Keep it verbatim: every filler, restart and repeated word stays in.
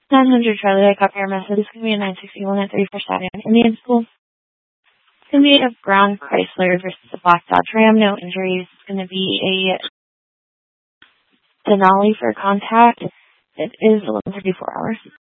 nine hundred Charlie, I copy your message. It's going to be a nine sixty-one at thirty-four Saturday Indian School. It's going to be a brown Chrysler versus a black Dodge Ram. No injuries. It's going to be a Denali for contact. It is eleven thirty-four hours.